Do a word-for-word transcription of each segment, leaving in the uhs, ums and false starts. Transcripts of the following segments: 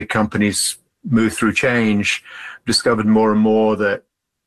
companies move through change, discovered more and more that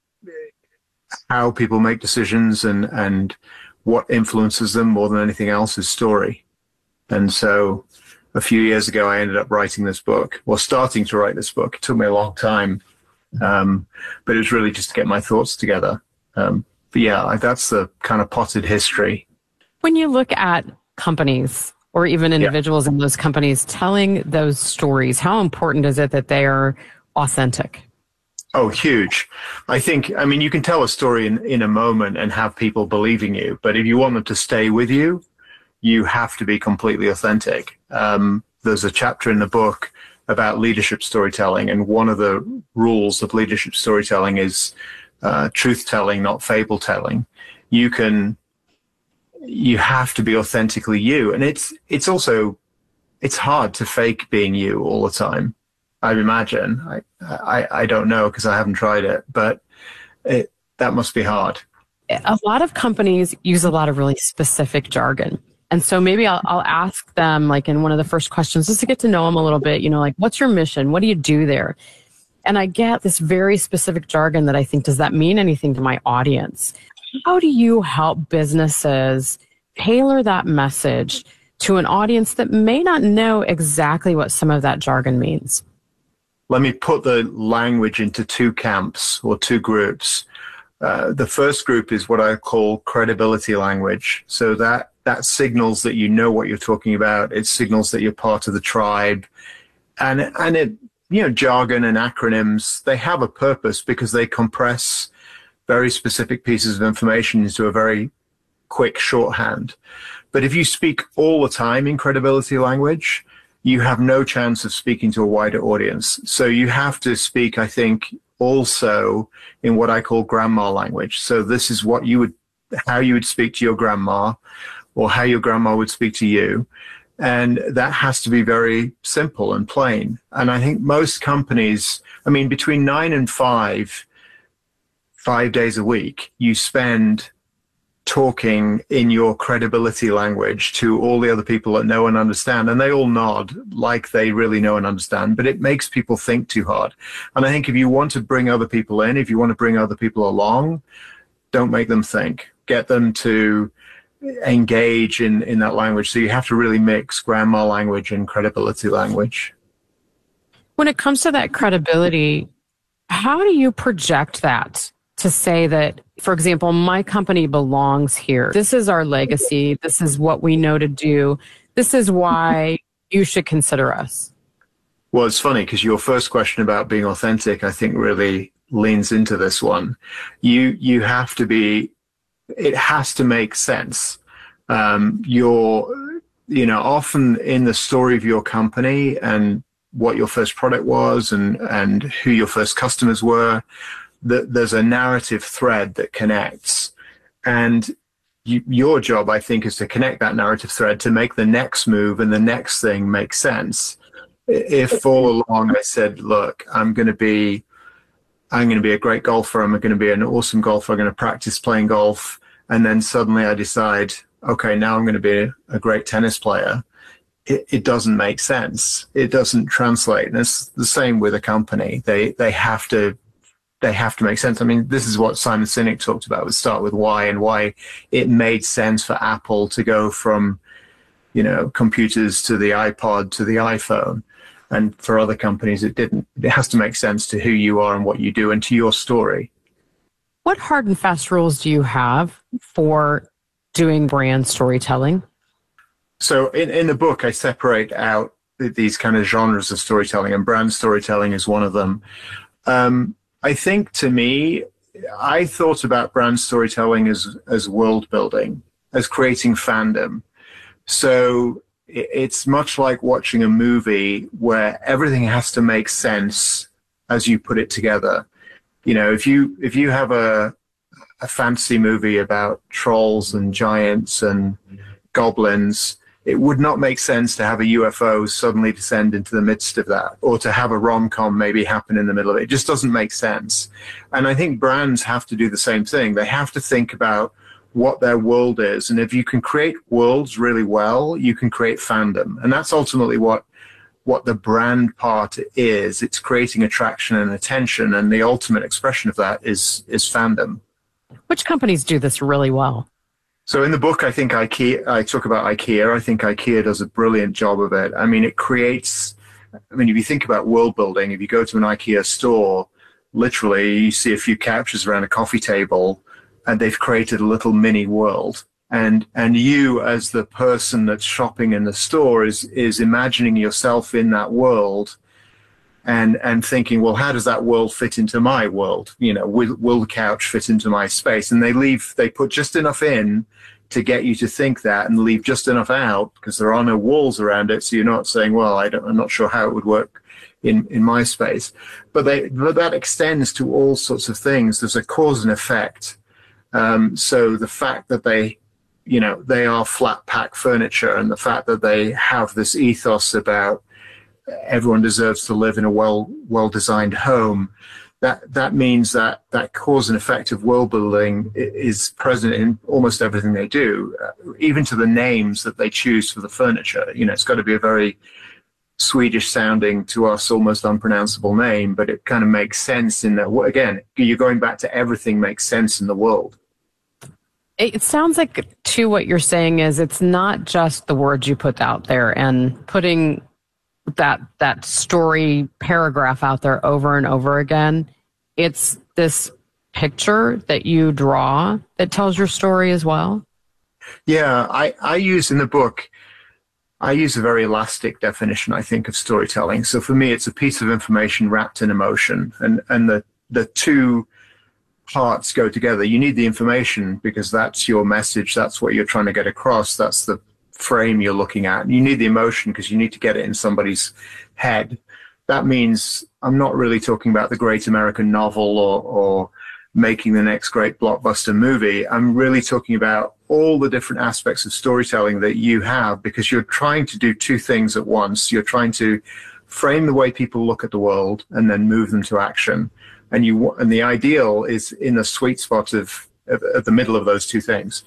how people make decisions and, and what influences them more than anything else is story. And so a few years ago, I ended up writing this book, or starting to write this book. It took me a long time, um, but it was really just to get my thoughts together. Um, but yeah, I, that's the kind of potted history. When you look at companies or even individuals yeah. in those companies telling those stories, how important is it that they are authentic? Oh, huge. I think, I mean, you can tell a story in, in a moment and have people believing you, but if you want them to stay with you, you have to be completely authentic. Um, there's a chapter in the book about leadership storytelling, and one of the rules of leadership storytelling is uh, truth-telling, not fable-telling. You can, you have to be authentically you, and it's it's also it's hard to fake being you all the time. I imagine. I I, I don't know because I haven't tried it, but it, that must be hard. A lot of companies use a lot of really specific jargon. And so maybe I'll, I'll ask them, like in one of the first questions, just to get to know them a little bit, you know, like, what's your mission? What do you do there? And I get this very specific jargon that I think, does that mean anything to my audience? How do you help businesses tailor that message to an audience that may not know exactly what some of that jargon means? Let me put the language into two camps or two groups. Uh, the first group is what I call credibility language. So that that signals that you know what you're talking about. It signals that you're part of the tribe. And, and it, you know, jargon and acronyms, they have a purpose because they compress very specific pieces of information into a very quick shorthand. But if you speak all the time in credibility language, you have no chance of speaking to a wider audience. So you have to speak, I think, also in what I call grandma language. So this is what you would, how you would speak to your grandma, or how your grandma would speak to you. And that has to be very simple and plain. And I think most companies, I mean, between nine and five, five days a week, you spend talking in your credibility language to all the other people that know and understand. And they all nod like they really know and understand, but it makes people think too hard. And I think if you want to bring other people in, if you want to bring other people along, don't make them think. Get them to engage in, in that language. So you have to really mix grandma language and credibility language. When it comes to that credibility, how do you project that to say that, for example, my company belongs here? This is our legacy. This is what we know to do. This is why you should consider us. Well, it's funny because your first question about being authentic, I think, really leans into this one. You, you have to be, it has to make sense. Um, you're, you know, often in the story of your company and what your first product was and, and who your first customers were, that there's a narrative thread that connects. And you, your job, I think, is to connect that narrative thread to make the next move and the next thing make sense. If all along I said, look, I'm going to be, I'm going to be a great golfer, I'm going to be an awesome golfer, I'm going to practice playing golf, and then suddenly I decide, okay, now I'm going to be a, a great tennis player, it, it doesn't make sense. It doesn't translate. And it's the same with a company. They they have to they have to make sense. I mean, this is what Simon Sinek talked about, with start with why, and why it made sense for Apple to go from, you know, computers to the iPod to the iPhone. And for other companies, it didn't. It has to make sense to who you are and what you do and to your story. What hard and fast rules do you have for doing brand storytelling? So in, in the book, I separate out these kind of genres of storytelling, and brand storytelling is one of them. Um, I think, to me, I thought about brand storytelling as, as world building, as creating fandom. So it's much like watching a movie where everything has to make sense as you put it together. You know, if you if you have a a fantasy movie about trolls and giants and goblins, it would not make sense to have a U F O suddenly descend into the midst of that, or to have a rom-com maybe happen in the middle of it. It just doesn't make sense. And I think brands have to do the same thing. They have to think about what their world is. And if you can create worlds really well, you can create fandom. And that's ultimately what what the brand part is. It's creating attraction and attention, and the ultimate expression of that is is fandom. Which companies do this really well? So in the book, I think IKEA, I talk about IKEA. I think IKEA does a brilliant job of it. I mean, it creates, I mean, if you think about world building, if you go to an IKEA store, literally you see a few couches around a coffee table, and they've created a little mini world. And and you, as the person that's shopping in the store, is is imagining yourself in that world, and and thinking, well, how does that world fit into my world? You know, will will the couch fit into my space? And they leave, they put just enough in to get you to think that, and leave just enough out because there are no walls around it. So you're not saying, well, I don't, I'm not sure how it would work in in my space. But they but that extends to all sorts of things. There's a cause and effect. Um, so the fact that they you know, they are flat pack furniture, and the fact that they have this ethos about everyone deserves to live in a well, well designed home, that, that means that that cause and effect of world building is present in almost everything they do, uh, even to the names that they choose for the furniture. You know, it's got to be a very Swedish sounding, to us almost unpronounceable name, but it kind of makes sense in that, again, you're going back to everything makes sense in the world. It sounds like, too, what you're saying is it's not just the words you put out there and putting that that story paragraph out there over and over again. It's this picture that you draw that tells your story as well. Yeah, I, I use in the book, I use a very elastic definition, I think, of storytelling. So for me, it's a piece of information wrapped in emotion, and, and the, the two parts go together. You need the information because that's your message. That's what you're trying to get across. That's the frame you're looking at. You need the emotion because you need to get it in somebody's head. That means I'm not really talking about the great American novel or, or making the next great blockbuster movie. I'm really talking about all the different aspects of storytelling that you have, because you're trying to do two things at once. You're trying to frame the way people look at the world and then move them to action. And you and the ideal is in the sweet spot of, of, of the middle of those two things.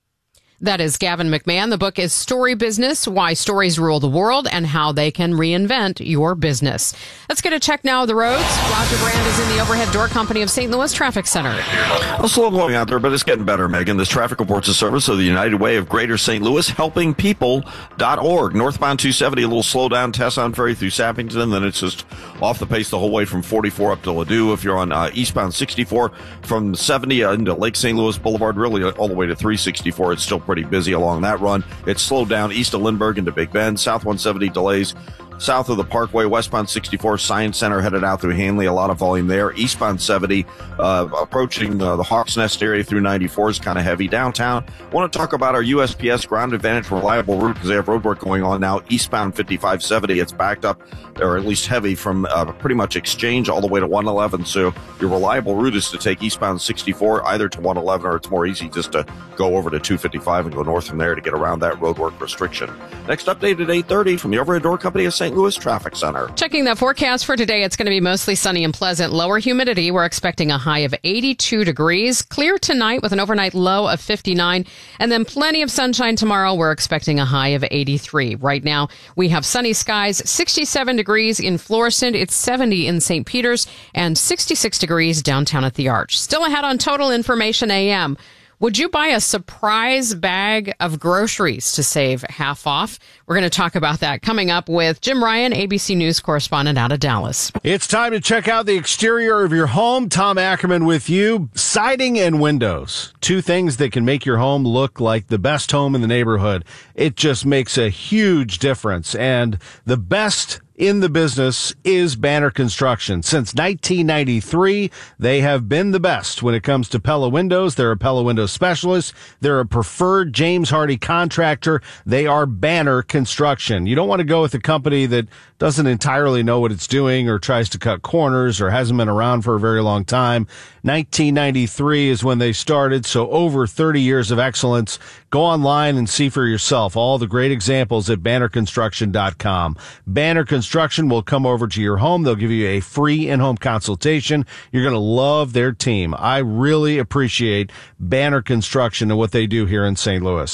That is Gavin McMahon. The book is Story Business, Why Stories Rule the World and How They Can Reinvent Your Business. Let's get a check now of the roads. Roger Brand is in the Overhead Door Company of Saint Louis Traffic Center. A slow going out there, but it's getting better, Megan. This traffic reports a service of the United Way of Greater Saint Louis, helping people dot org. Northbound two seventy, a little slowdown, Tesson Ferry through Sappington, then it's just off the pace the whole way from forty-four up to Ladue. If you're on uh, eastbound sixty-four from seventy into Lake Saint Louis Boulevard, really all the way to three sixty-four, it's still pretty busy along that run. It's slowed down east of Lindbergh into Big Bend. South one seventy delays south of the Parkway. Westbound sixty-four, Science Center headed out through Hanley. A lot of volume there. Eastbound seventy, uh, approaching uh, the Hawks Nest area through ninety-four is kind of heavy. Downtown, want to talk about our U S P S Ground Advantage reliable route because they have roadwork going on now. Eastbound fifty-five seventy, it's backed up, or at least heavy, from uh, pretty much Exchange all the way to one eleven. So your reliable route is to take eastbound sixty-four either to one eleven, or it's more easy just to go over to two fifty-five and go north from there to get around that roadwork restriction. Next update at eight thirty from the Overhead Door Company of Saint Louis Traffic Center. Checking the forecast for today, it's going to be mostly sunny and pleasant. Lower humidity, we're expecting a high of eighty-two degrees. Clear tonight with an overnight low of fifty-nine. And then plenty of sunshine tomorrow. We're expecting a high of eighty-three. Right now, we have sunny skies, sixty-seven degrees in Florissant. It's seventy in Saint Peters and sixty-six degrees downtown at the Arch. Still ahead on Total Information A M. Would you buy a surprise bag of groceries to save half off? We're going to talk about that coming up with Jim Ryan, A B C News correspondent out of Dallas. It's time to check out the exterior of your home. Tom Ackerman with you. Siding and windows, two things that can make your home look like the best home in the neighborhood. It just makes a huge difference. And the best in the business is Banner Construction. Since nineteen ninety-three, they have been the best when it comes to Pella windows. They're a Pella window specialist. They're a preferred James Hardie contractor. They are Banner Construction. You don't want to go with a company that doesn't entirely know what it's doing or tries to cut corners or hasn't been around for a very long time. nineteen ninety-three is when they started, so over thirty years of excellence. Go online and see for yourself all the great examples at banner construction dot com. Banner Construction will come over to your home. They'll give you a free in-home consultation. You're going to love their team. I really appreciate Banner Construction and what they do here in Saint Louis.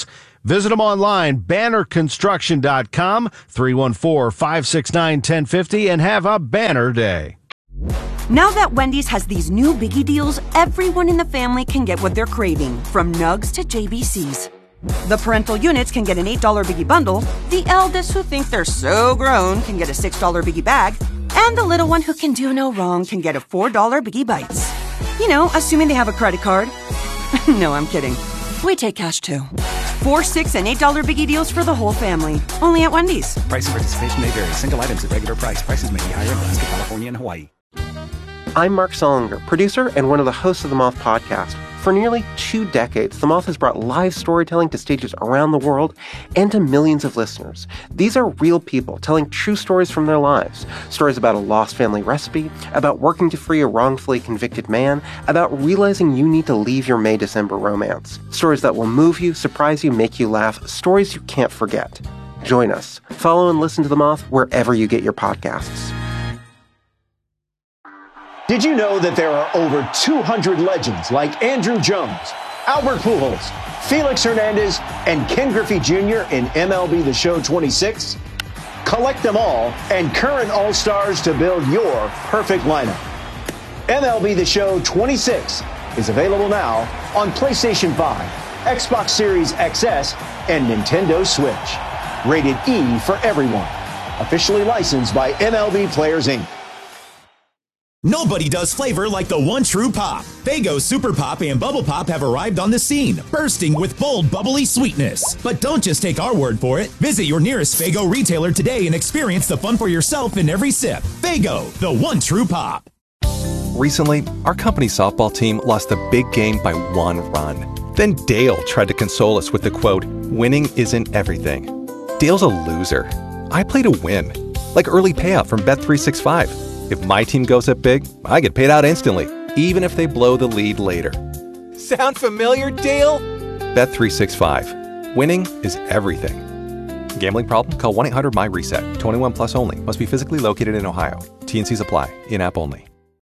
Visit them online, banner construction dot com, three one four, five six nine, one oh five oh, and have a banner day. Now that Wendy's has these new biggie deals, everyone in the family can get what they're craving, from nugs to J B Cs. The parental units can get an eight dollar biggie bundle, the eldest who think they're so grown can get a six dollar biggie bag, and the little one who can do no wrong can get a four dollar biggie bites. You know, assuming they have a credit card. No, I'm kidding. We take cash too. Four, six, and eight dollar biggie deals for the whole family. Only at Wendy's. Price and participation may vary. Single items at regular price. Prices may be higher in Alaska, California, and Hawaii. I'm Mark Solinger, producer and one of the hosts of The Moth podcast. For nearly two decades, The Moth has brought live storytelling to stages around the world and to millions of listeners. These are real people telling true stories from their lives. Stories about a lost family recipe, about working to free a wrongfully convicted man, about realizing you need to leave your May-December romance. Stories that will move you, surprise you, make you laugh. Stories you can't forget. Join us. Follow and listen to The Moth wherever you get your podcasts. Did you know that there are over two hundred legends like Andrew Jones, Albert Pujols, Felix Hernandez, and Ken Griffey Junior in M L B The Show twenty-six? Collect them all and current All-Stars to build your perfect lineup. M L B The Show twenty-six is available now on PlayStation five, Xbox Series X S, and Nintendo Switch. Rated E for everyone. Officially licensed by M L B Players, Incorporated. Nobody does flavor like the one true pop. Faygo Super Pop and Bubble Pop have arrived on the scene, bursting with bold, bubbly sweetness. But don't just take our word for it. Visit your nearest Faygo retailer today and experience the fun for yourself in every sip. Faygo, the one true pop. Recently, our company's softball team lost a big game by one run. Then Dale tried to console us with the quote, "Winning isn't everything." Dale's a loser. I play to win, like early payout from Bet three sixty-five. If my team goes up big, I get paid out instantly, even if they blow the lead later. Sound familiar, Dale? Bet three sixty-five. Winning is everything. Gambling problem? Call one eight hundred M Y reset. twenty-one plus only. Must be physically located in Ohio. T and Cs apply. In-app only.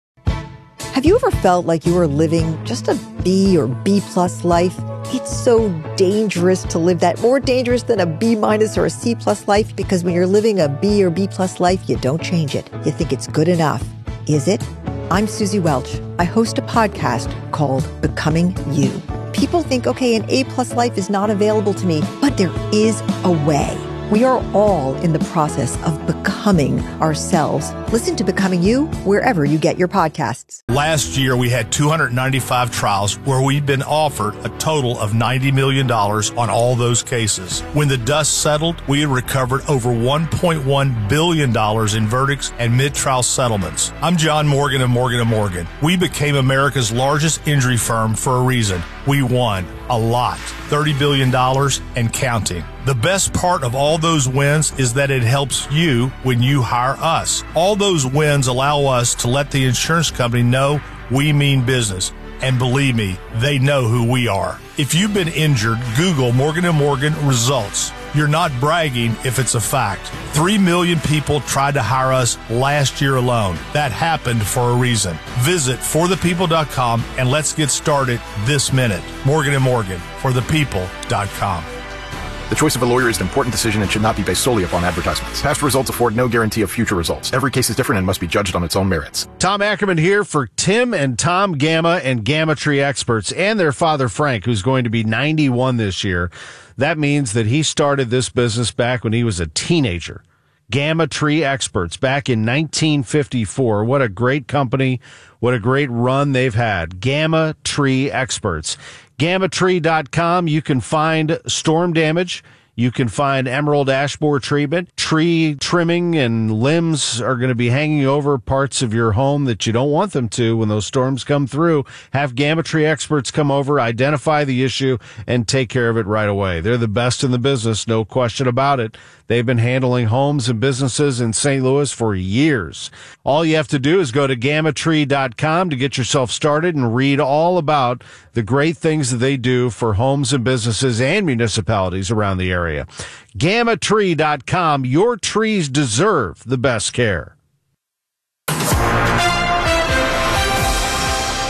Have you ever felt like you were living just a B or B plus life? It's so dangerous to live that, more dangerous than a B minus or a C plus life, because when you're living a B or B plus life, you don't change it. You think it's good enough. Is it? I'm Susie Welch. I host a podcast called Becoming You. People think, okay, an A plus life is not available to me, but there is a way. We are all in the process of becoming ourselves. Listen to Becoming You wherever you get your podcasts. Last year, we had two hundred ninety-five trials where we'd been offered a total of ninety million dollars on all those cases. When the dust settled, we had recovered over one point one billion dollars in verdicts and mid-trial settlements. I'm John Morgan of Morgan and Morgan. We became America's largest injury firm for a reason. We won a lot, thirty billion dollars and counting. The best part of all those wins is that it helps you when you hire us. All those wins allow us to let the insurance company know we mean business. And believe me, they know who we are. If you've been injured, Google Morgan and Morgan results. You're not bragging if it's a fact. Three million people tried to hire us last year alone. That happened for a reason. Visit for the people dot com and let's get started this minute. Morgan and Morgan, for the people dot com. The choice of a lawyer is an important decision and should not be based solely upon advertisements. Past results afford no guarantee of future results. Every case is different and must be judged on its own merits. Tom Ackerman here for Tim and Tom Gamma and Gamma Tree Experts and their father Frank, who's going to be ninety-one this year. That means that he started this business back when he was a teenager. Gamma Tree Experts back in nineteen fifty-four. What a great company. What a great run they've had. Gamma Tree Experts. Gamma Tree dot com. You can find storm damage. You can find emerald ash borer treatment. Tree trimming and limbs are going to be hanging over parts of your home that you don't want them to when those storms come through. Have Gamma Tree Experts come over, identify the issue, and take care of it right away. They're the best in the business, no question about it. They've been handling homes and businesses in Saint Louis for years. All you have to do is go to Gamma Tree dot com to get yourself started and read all about the great things that they do for homes and businesses and municipalities around the area. Gamma Tree dot com. Your trees deserve the best care.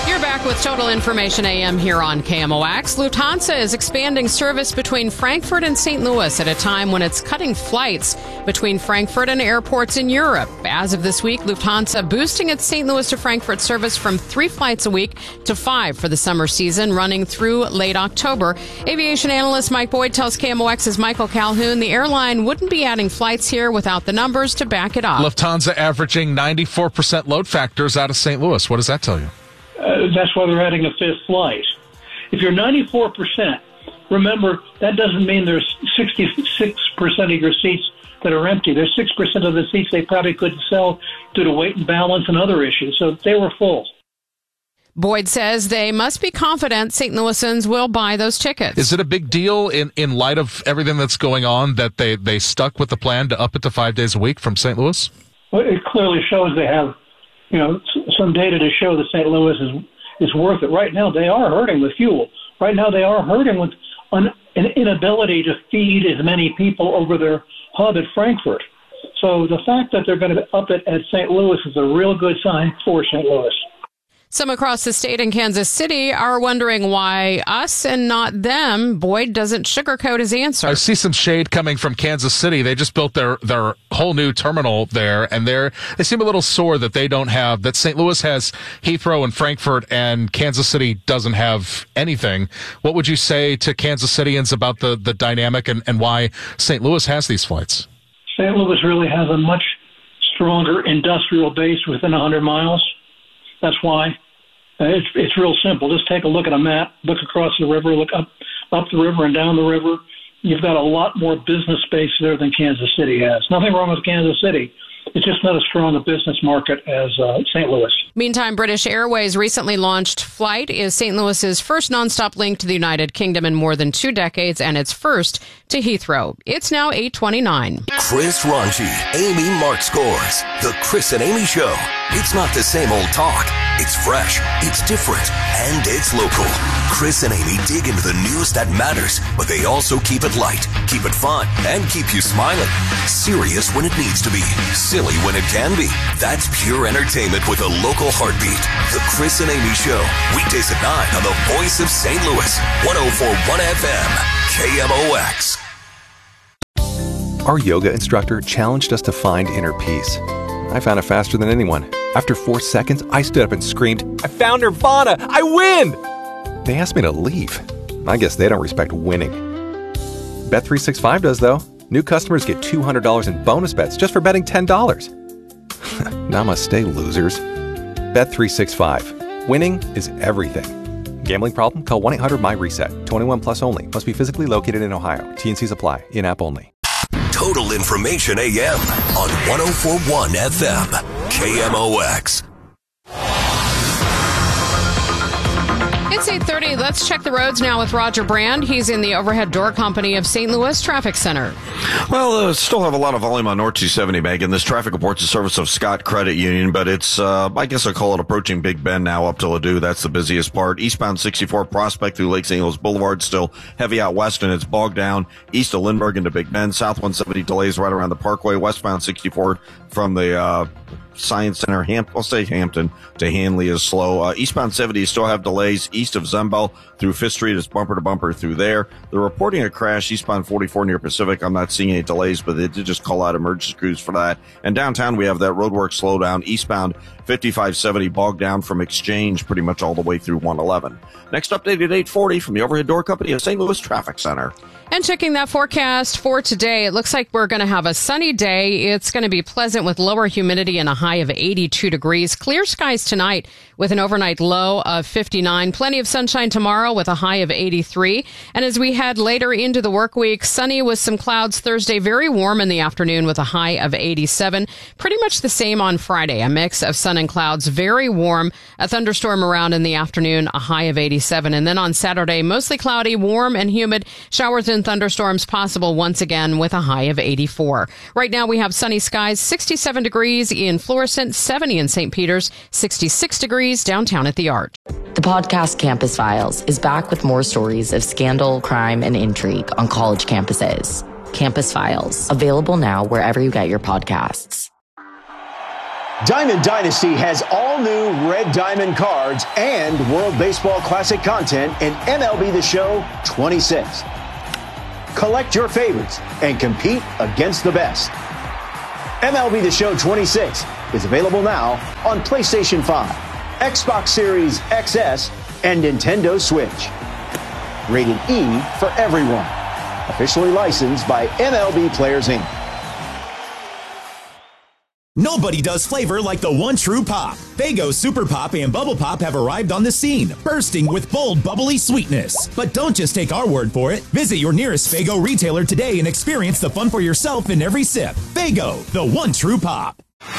with Total Information A M here on K M O X. Lufthansa is expanding service between Frankfurt and Saint Louis at a time when it's cutting flights between Frankfurt and airports in Europe. As of this week, Lufthansa boosting its Saint Louis to Frankfurt service from three flights a week to five for the summer season, running through late October. Aviation analyst Mike Boyd tells K M O X's Michael Calhoun the airline wouldn't be adding flights here without the numbers to back it up. Lufthansa averaging ninety-four percent load factors out of Saint Louis. What does that tell you? Uh, that's why they're adding a fifth flight. If you're ninety-four percent, remember, that doesn't mean there's sixty-six percent of your seats that are empty. There's six percent of the seats they probably couldn't sell due to weight and balance and other issues. So they were full. Boyd says they must be confident Saint Louisans will buy those tickets. Is it a big deal in, in light of everything that's going on that they, they stuck with the plan to up it to five days a week from Saint Louis? Well, it clearly shows they have, you know, some data to show that Saint Louis is is worth it. Right now, they are hurting with fuel. Right now, they are hurting with an, an inability to feed as many people over their hub at Frankfurt. So the fact that they're going to up it at Saint Louis is a real good sign for Saint Louis. Some across the state in Kansas City are wondering why us and not them. Boyd doesn't sugarcoat his answer. I see some shade coming from Kansas City. They just built their, their whole new terminal there, and they're, they seem a little sore that they don't have, that Saint Louis has Heathrow and Frankfurt, and Kansas City doesn't have anything. What would you say to Kansas Cityans about the, the dynamic and, and why Saint Louis has these flights? Saint Louis really has a much stronger industrial base within one hundred miles. That's why. Uh, it's it's real simple. Just take a look at a map, look across the river, look up up the river and down the river. You've got a lot more business space there than Kansas City has. Nothing wrong with Kansas City. It's just not as strong a business market as uh, Saint Louis. Meantime, British Airways recently launched Flight, is Saint Louis's first nonstop link to the United Kingdom in more than two decades, and its first to Heathrow. It's now eight twenty-nine. Chris Ranji, Amy Mark Scores. The Chris and Amy Show. It's not the same old talk. It's fresh, it's different, and it's local. Chris and Amy dig into the news that matters, but they also keep it light, keep it fun, and keep you smiling. Serious when it needs to be, silly when it can be. That's pure entertainment with a local heartbeat. The Chris and Amy Show, weekdays at nine on the Voice of Saint Louis, one oh four point one F M, K M O X. Our yoga instructor challenged us to find inner peace. I found it faster than anyone. After four seconds, I stood up and screamed, I found Nirvana! I win! They asked me to leave. I guess they don't respect winning. Bet three sixty-five does, though. New customers get two hundred dollars in bonus bets just for betting ten dollars. Namaste, losers. Bet three sixty-five. Winning is everything. Gambling problem? Call one eight hundred M Y reset. twenty-one plus only. Must be physically located in Ohio. T N Cs apply. In-app only. Total Information A M on one oh four point one F M, K M O X. It's eight thirty. Let's check the roads now with Roger Brand. He's in the Overhead Door Company of Saint Louis Traffic Center. Well, uh, still have a lot of volume on North two seventy, Megan. This traffic report's a service of Scott Credit Union, but it's, uh, I guess I call it approaching Big Bend now up to Ladue. That's the busiest part. Eastbound sixty-four Prospect through Lake Saint Louis Boulevard, still heavy out west, and it's bogged down east of Lindbergh into Big Bend. South one seventy delays right around the Parkway. Westbound sixty-four from the, uh, Science Center, Hamp- I'll say Hampton to Hanley is slow. Uh, eastbound seventy still have delays east of Zembel through Fifth Street. It's bumper to bumper through there. They're reporting a crash eastbound forty-four near Pacific. I'm not seeing any delays, but they did just call out emergency crews for that. And downtown, we have that roadwork slowdown. Eastbound fifty-five seventy bogged down from Exchange pretty much all the way through one eleven. Next update at eight forty from the Overhead Door Company of Saint Louis Traffic Center. And checking that forecast for today, it looks like we're going to have a sunny day. It's going to be pleasant with lower humidity and a high of eighty-two degrees. Clear skies tonight with an overnight low of fifty-nine. Plenty of sunshine tomorrow with a high of eighty-three. And as we head later into the work week, sunny with some clouds Thursday. Very warm in the afternoon with a high of eighty-seven. Pretty much the same on Friday. A mix of sun and clouds. Very warm. A thunderstorm around in the afternoon. A high of eighty-seven. And then on Saturday, mostly cloudy, warm and humid. Showers and thunderstorms possible once again with a high of eighty-four. Right now we have sunny skies, sixty-seven degrees in Florissant, seventy in Saint Peter's, sixty-six degrees downtown at the Arch. The podcast Campus Files is back with more stories of scandal, crime, and intrigue on college campuses. Campus Files, available now wherever you get your podcasts. Diamond Dynasty has all new Red Diamond cards and World Baseball Classic content in M L B The Show twenty-six. Collect your favorites and compete against the best. M L B The Show twenty-six is available now on PlayStation five, Xbox Series X S, and Nintendo Switch. Rated E for everyone. Officially licensed by M L B Players, Incorporated. Nobody does flavor like the one true pop. Faygo Super Pop and Bubble Pop have arrived on the scene, bursting with bold, bubbly sweetness. But don't just take our word for it. Visit your nearest Faygo retailer today and experience the fun for yourself in every sip. Faygo, the one true pop.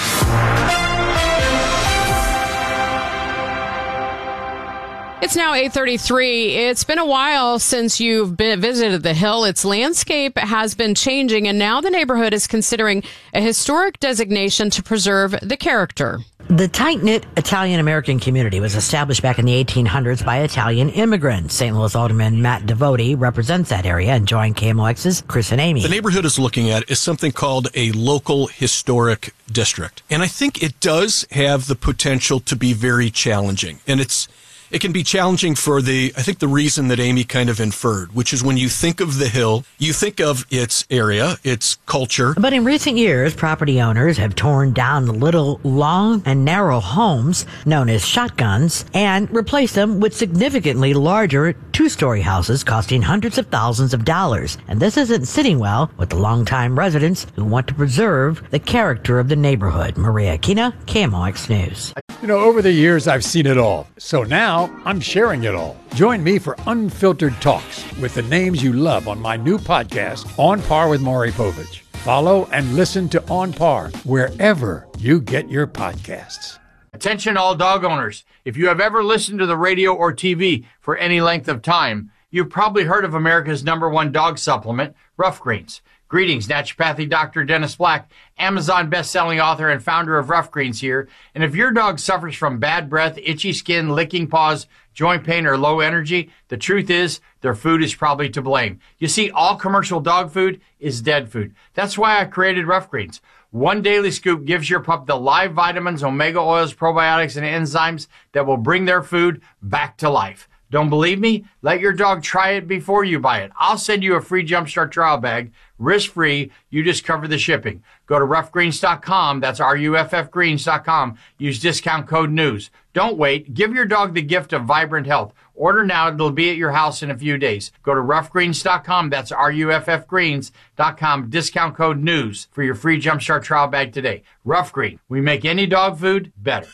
It's now eight thirty-three. It's been a while since you've been visited the Hill. Its landscape has been changing, and now the neighborhood is considering a historic designation to preserve the character. The tight-knit Italian-American community was established back in the eighteen hundreds by Italian immigrants. Saint Louis Alderman Matt Devote represents that area and joined K M O X's Chris and Amy. The neighborhood is looking at is something called a local historic district. And I think it does have the potential to be very challenging. And it's It can be challenging for the, I think the reason that Amy kind of inferred, which is when you think of the Hill, you think of its area, its culture. But in recent years, property owners have torn down the little long and narrow homes known as shotguns and replaced them with significantly larger two-story houses costing hundreds of thousands of dollars. And this isn't sitting well with the longtime residents who want to preserve the character of the neighborhood. Maria Aquina, K M O X News. You know, over the years, I've seen it all. So now I'm sharing it all. Join me for Unfiltered Talks with the names you love on my new podcast, On Par with Maury Povich. Follow and listen to On Par wherever you get your podcasts. Attention all dog owners. If you have ever listened to the radio or T V for any length of time, you've probably heard of America's number one dog supplement, Rough Greens. Greetings, naturopathy doctor Dennis Black, Amazon best-selling author and founder of Rough Greens here. And if your dog suffers from bad breath, itchy skin, licking paws, joint pain, or low energy, the truth is their food is probably to blame. You see, all commercial dog food is dead food. That's why I created Rough Greens. One daily scoop gives your pup the live vitamins, omega oils, probiotics, and enzymes that will bring their food back to life. Don't believe me? Let your dog try it before you buy it. I'll send you a free Jumpstart trial bag, risk-free. You just cover the shipping. Go to rough greens dot com. That's R U F F greens dot com. Use discount code NEWS. Don't wait. Give your dog the gift of vibrant health. Order now. It'll be at your house in a few days. Go to rough greens dot com. That's R U F F greens dot com. Discount code NEWS for your free Jumpstart trial bag today. Rough Green. We make any dog food better.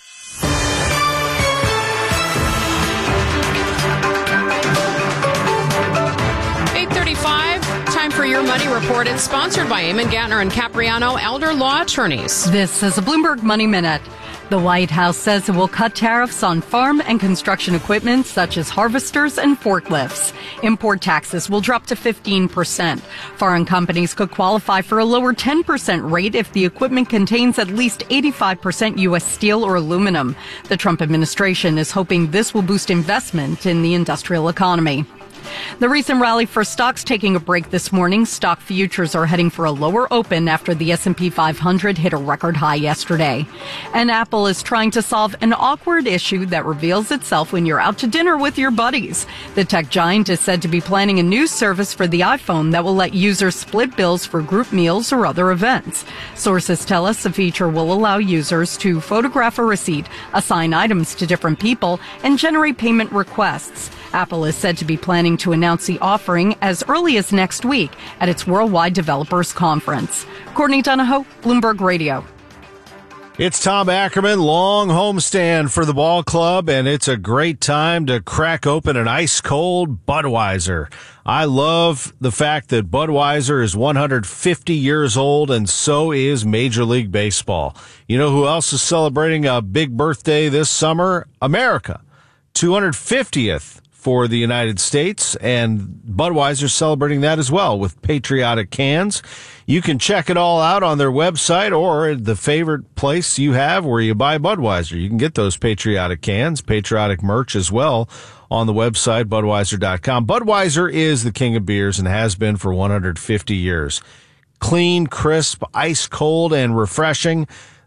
Time for your Money Report. It's sponsored by Eamon Gatner and Capriano Elder Law Attorneys. This is a Bloomberg Money Minute. The White House says it will cut tariffs on farm and construction equipment such as harvesters and forklifts. Import taxes will drop to fifteen percent. Foreign companies could qualify for a lower ten percent rate if the equipment contains at least eighty-five percent U S steel or aluminum. The Trump administration is hoping this will boost investment in the industrial economy. The recent rally for stocks taking a break this morning. Stock futures are heading for a lower open after the S and P five hundred hit a record high yesterday. And Apple is trying to solve an awkward issue that reveals itself when you're out to dinner with your buddies. The tech giant is said to be planning a new service for the iPhone that will let users split bills for group meals or other events. Sources tell us the feature will allow users to photograph a receipt, assign items to different people, and generate payment requests. Apple is said to be planning to announce the offering as early as next week at its Worldwide Developers Conference. Courtney Donahoe, Bloomberg Radio. It's Tom Ackerman, long homestand for the ball club, and it's a great time to crack open an ice-cold Budweiser. I love the fact that Budweiser is one hundred fifty years old, and so is Major League Baseball. You know who else is celebrating a big birthday this summer? America. two hundred fiftieth for the United States, and Budweiser celebrating that as well with patriotic cans. You can check it all out on their website or the favorite place you have where you buy Budweiser. You can get those patriotic cans, patriotic merch as well on the website, Budweiser dot com. Budweiser is the king of beers and has been for one hundred fifty years. Clean, crisp, ice cold, and refreshing.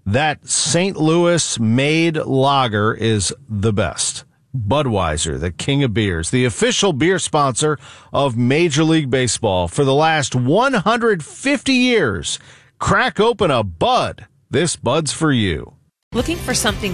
that Saint Louis made lager is the best. Budweiser, the king of beers, the official beer sponsor of Major League Baseball for the last one hundred fifty years. Crack open a Bud. This Bud's for you. Looking for something